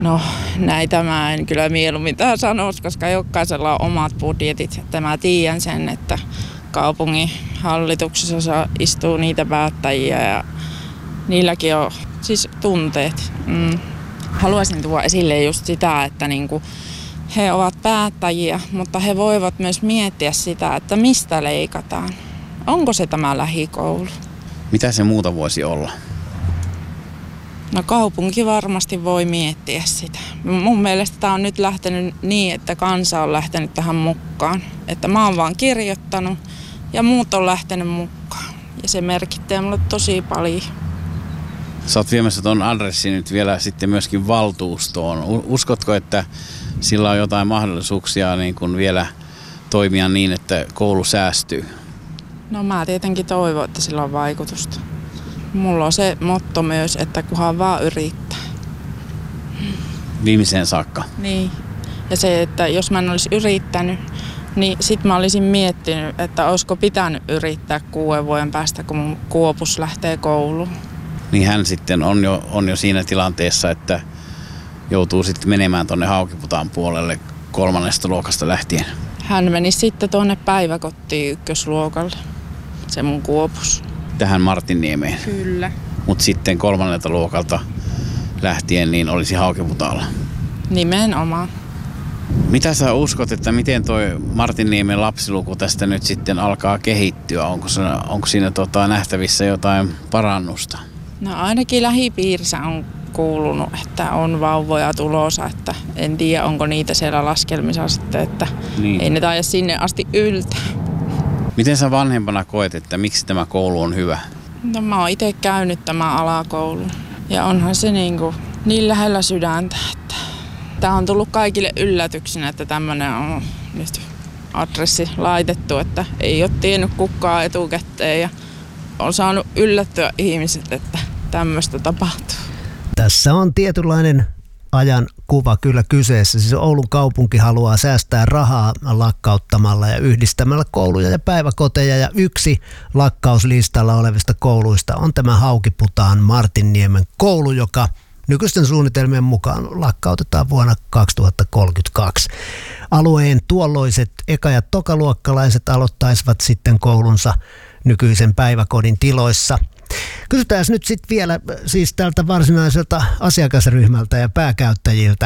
No näitä mä en kyllä mieluummin tähän sanoisi, koska jokaisella on omat budjetit. Että mä tiedän sen, että kaupungin hallituksessa istuu niitä päättäjiä ja niilläkin on siis tunteet. Haluaisin tuoda esille just sitä, että niinku he ovat päättäjiä, mutta he voivat myös miettiä sitä, että mistä leikataan. Onko se tämä lähikoulu? Mitä se muuta voisi olla? No kaupunki varmasti voi miettiä sitä. Mun mielestä tämä on nyt lähtenyt niin, että kansa on lähtenyt tähän mukaan. Että mä oon vaan kirjoittanut ja muut on lähtenyt mukaan. Ja se merkittää mulle tosi paljon. Sä oot viemässä ton adressin nyt vielä sitten myöskin valtuustoon. Uskotko, että sillä on jotain mahdollisuuksia niin kuin vielä toimia niin, että koulu säästyy? No mä tietenkin toivon, että sillä on vaikutusta. Mulla on se motto myös, että kunhan vaan yrittää. Viimeiseen saakka. Niin. Ja se, että jos mä en olisi yrittänyt, niin sit mä olisin miettinyt, että olisiko pitänyt yrittää 6 vuoden päästä, kun mun Kuopus lähtee kouluun. Niin hän sitten on jo siinä tilanteessa, että joutuu sitten menemään tonne Haukiputaan puolelle 3. luokasta lähtien. Hän meni sitten tuonne päiväkotiin 1. luokalle, se mun Kuopus. Tähän Martinniemeen. Kyllä. Mutta sitten 3. luokalta lähtien niin olisi Haukiputaalla. Nimenomaan. Mitä sä uskot, että miten toi Martinniemen lapsiluku tästä nyt sitten alkaa kehittyä? Onko siinä nähtävissä jotain parannusta? No ainakin lähipiirissä on kuulunut, että on vauvoja tulossa, että en tiedä onko niitä siellä laskelmissa sitten, että niin. Ei ne taida sinne asti yltää. Miten sä vanhempana koet, että miksi tämä koulu on hyvä? No mä oon itse käynyt tämän alakoulun ja onhan se niin lähellä sydäntä, että tää on tullut kaikille yllätyksenä, että tämmönen on nyt adressi laitettu, että ei ole tiennyt kukaan etukäteen ja on saanut yllättyä ihmiset, että tämmöistä tapahtuu. Tässä on tietynlainen ajan kuva kyllä kyseessä. Siis Oulun kaupunki haluaa säästää rahaa lakkauttamalla ja yhdistämällä kouluja ja päiväkoteja. Ja yksi lakkauslistalla olevista kouluista on tämä Haukiputaan Martinniemen koulu, joka nykyisten suunnitelmien mukaan lakkautetaan vuonna 2032. Alueen tuolloiset eka- ja tokaluokkalaiset aloittaisivat sitten koulunsa nykyisen päiväkodin tiloissa. Kysytään nyt sitten vielä siis tältä varsinaiselta asiakasryhmältä ja pääkäyttäjiltä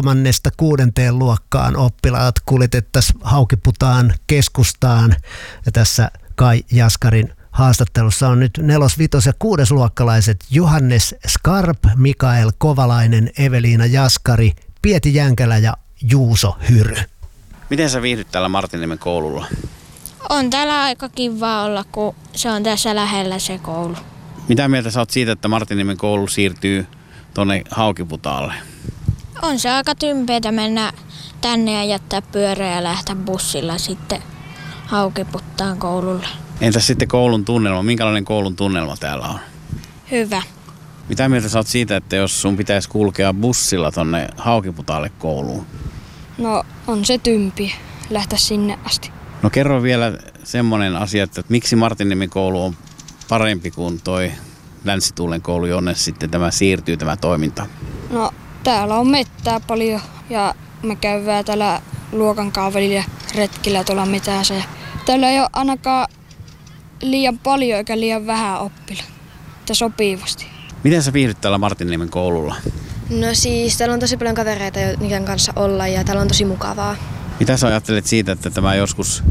3.–6. luokkaan oppilaat kuljetettaisiin Haukiputaan keskustaan. Ja tässä Kai Jaskarin haastattelussa on nyt 4-, 5- ja 6. luokkalaiset Johannes Skarp, Mikael Kovalainen, Eveliina Jaskari, Pieti Jänkälä ja Juuso Hyry. Miten sä viihdyt täällä Martinniemen koululla? On täällä aika kiva olla, kun se on tässä lähellä se koulu. Mitä mieltä sä oot siitä, että Martinniemen koulu siirtyy tonne Haukiputaalle? On se aika tympeätä mennä tänne ja jättää pyörä ja lähteä bussilla sitten Haukiputaan koululle. Entäs sitten koulun tunnelma? Minkälainen koulun tunnelma täällä on? Hyvä. Mitä mieltä sä oot siitä, että jos sun pitäisi kulkea bussilla tonne Haukiputaalle kouluun? No on se tympi lähteä sinne asti. No kerro vielä semmoinen asia, että miksi Martinniemen koulu on parempi kuin toi Länsituulen koulu, jonne sitten tämä siirtyy tämä toiminta? No täällä on mettää paljon ja me käydään täällä luokan välillä retkillä tuolla metässä. Täällä ei ole ainakaan liian paljon eikä liian vähän oppilla. Että sopivasti. Miten sä viihdyt täällä Martinniemen koululla? No siis täällä on tosi paljon kavereita, joiden kanssa olla ja täällä on tosi mukavaa. Mitä sä ajattelet siitä, että tämä joskus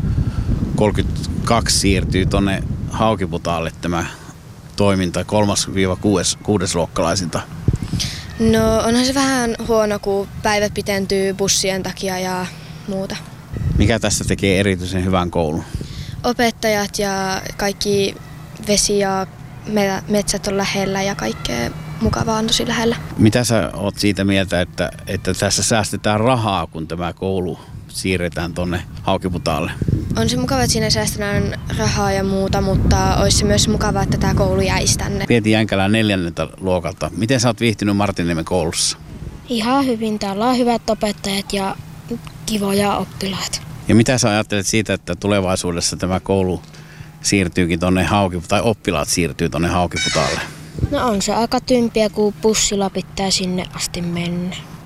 32 siirtyy tonne Haukiputaalle tämä toiminta 3-6. luokkalaisilta? No onhan se vähän huono, kun päivät pidentyy bussien takia ja muuta. Mikä tässä tekee erityisen hyvän koulun? Opettajat ja kaikki vesi ja metsät on lähellä ja kaikkea mukavaa on tosi lähellä. Mitä sä oot siitä mieltä, että tässä säästetään rahaa, kun tämä koulu siirretään tonne Haukiputaalle? On se mukava, että siinä säästetään rahaa ja muuta, mutta olisi se myös mukavaa, että tämä koulu jäisi tänne. Pieti Jänkälä 4. luokalta. Miten sä oot viihtynyt Martinniemen koulussa? Ihan hyvin. Täällä on hyvät opettajat ja kivoja oppilaat. Ja mitä sä ajattelet siitä, että tulevaisuudessa tämä koulu siirtyykin tonne tai oppilaat siirtyy tonne Haukiputaalle? No on se aika tympiä, kun bussilla pitää sinne asti mennä.